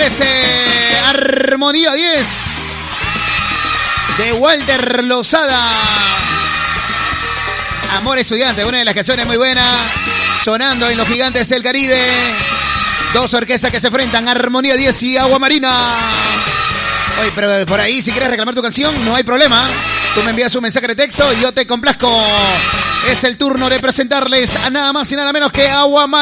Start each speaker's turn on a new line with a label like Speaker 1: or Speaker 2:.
Speaker 1: Es Armonía 10 de Walter Lozada. Amor Estudiante, una de las canciones muy buenas, sonando en Los Gigantes del Caribe. Dos orquestas que se enfrentan, Armonía 10 y Agua Marina. Oye, pero por ahí, si quieres reclamar tu canción, no hay problema. Tú me envías un mensaje de texto y yo te complazco. Es el turno de presentarles a nada más y nada menos que Agua Marina.